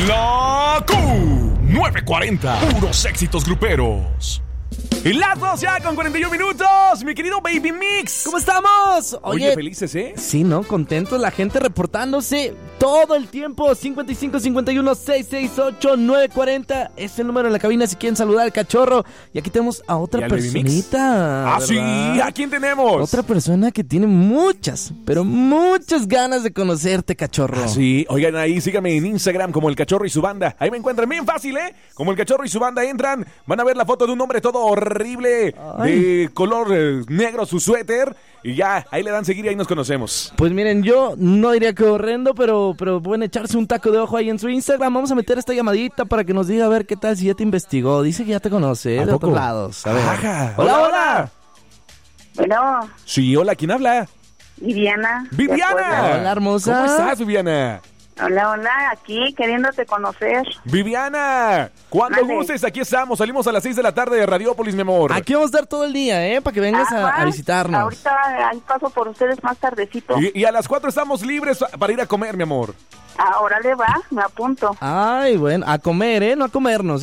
La Q940. Puros éxitos gruperos. Y las 2 ya con 41 minutos, mi querido Baby Mix. ¿Cómo estamos? Oye, felices, ¿eh? Sí, ¿no? Contentos, la gente reportándose todo el tiempo. 55 51 668 940 es el número en la cabina si quieren saludar al cachorro. Y aquí tenemos a otra personita. Ah, sí, ¿a quién tenemos? Otra persona que tiene muchas, pero muchas ganas de conocerte, cachorro. Ah, sí, oigan, ahí síganme en Instagram como El Cachorro y su banda. Ahí me encuentran bien fácil, ¿eh? Como El Cachorro y su banda entran, van a ver la foto de un hombre todo horrible, de color negro su suéter, y ya, ahí le dan seguir y ahí nos conocemos. Pues miren, yo no diría que horrendo, pero pueden echarse un taco de ojo ahí en su Instagram. Vamos a meter esta llamadita para que nos diga a ver qué tal si ya te investigó. Dice que ya te conoce, de otros lados. A ver. Ajá. Hola. Bueno. Sí, hola, ¿quién habla? Viviana. ¡Viviana! Hola, hermosa. ¿Cómo estás, Viviana? Hola, aquí queriéndote conocer. Viviana, cuando gustes, aquí estamos. Salimos a las 6 de la tarde de Radiópolis, mi amor. Aquí vamos a estar todo el día, para que vengas a visitarnos. Ahorita ahí paso por ustedes más tardecito. Y a las 4 estamos libres para ir a comer, mi amor. Ahora le va, me apunto. Ay, bueno, a comer, no a comernos,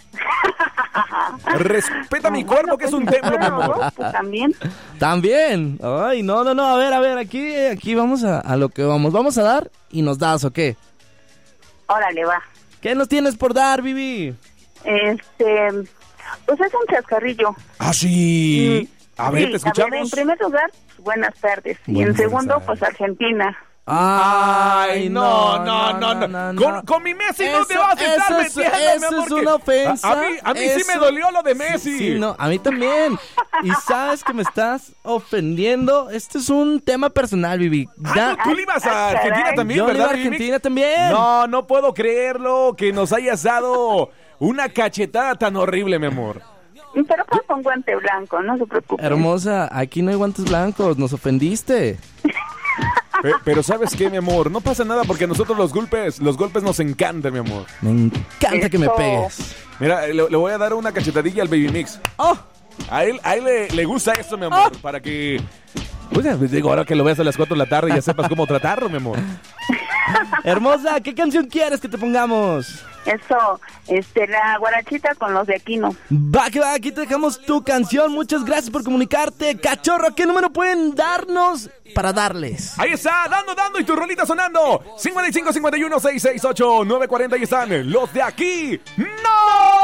Respeta mi cuerpo, que es un templo, mi amor. Pues también. También. Ay, no, a ver, aquí vamos a lo que vamos. ¿Vamos a dar y nos das o qué? Órale, va. ¿Qué nos tienes por dar, Vivi? Pues es un chascarrillo. Ah, sí. A ver, te escuchamos. A ver, en primer lugar, buenas tardes. Y en segundo, pues Argentina. Ay, no. Con mi Messi no te vas a estar metiendo, Eso es una ofensa. A mí sí me dolió lo de Messi. Sí, no, a mí también. Y sabes que me estás ofendiendo. Este es un tema personal, Vivi. ¿Tú le ibas a Argentina también, yo verdad? Yo le iba a Argentina también. No puedo creerlo que nos hayas dado una cachetada tan horrible, mi amor. Pero pues con guante blanco, no se preocupe. Hermosa, aquí no hay guantes blancos, nos ofendiste. Pero ¿sabes qué, mi amor? No pasa nada porque a nosotros los golpes nos encantan, mi amor. Me encanta que me pegues. Mira, le voy a dar una cachetadilla al Baby Mix. ¡Oh! A él le gusta esto, mi amor, para que... Pues digo, ahora que lo veas a las 4 de la tarde ya sepas cómo tratarlo, mi amor. Hermosa, ¿qué canción quieres que te pongamos? Eso, la guarachita con los de Aquino. Va, aquí te dejamos tu canción. Muchas gracias por comunicarte. Cachorro, ¿qué número pueden darnos para darles? Ahí está, dando y tu rolita sonando. 55 51 668 940, ahí están los de aquí. ¡No!